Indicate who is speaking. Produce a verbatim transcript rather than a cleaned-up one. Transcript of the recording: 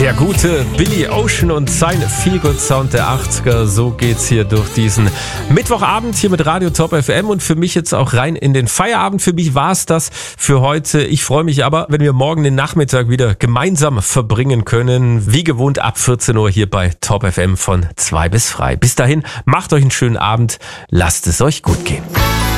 Speaker 1: Der gute Billy Ocean und sein Feelgood Sound der achtziger. So geht's hier durch diesen Mittwochabend hier mit Radio Top F M und für mich jetzt auch rein in den Feierabend. Für mich war's das für heute. Ich freue mich aber, wenn wir morgen den Nachmittag wieder gemeinsam verbringen können. Wie gewohnt ab vierzehn Uhr hier bei Top F M von zwei bis frei. Bis dahin, macht euch einen schönen Abend. Lasst es euch gut gehen.